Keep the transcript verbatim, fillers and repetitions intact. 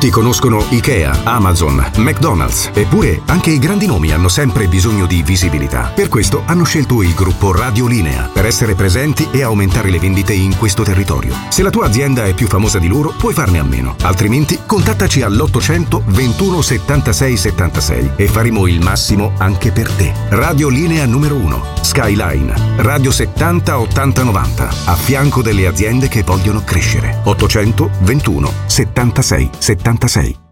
Tutti conoscono IKEA, Amazon, McDonald's, eppure anche i grandi nomi hanno sempre bisogno di visibilità. Per questo hanno scelto il gruppo Radiolinea, per essere presenti e aumentare le vendite in questo territorio. Se la tua azienda è più famosa di loro, puoi farne a meno. Altrimenti, contattaci all'ottocento ventuno settantasei settantasei e faremo il massimo anche per te. Radiolinea numero uno, Skyline, Radio settanta ottanta novanta, a fianco delle aziende che vogliono crescere. ottocento ventuno settantasei settantasei.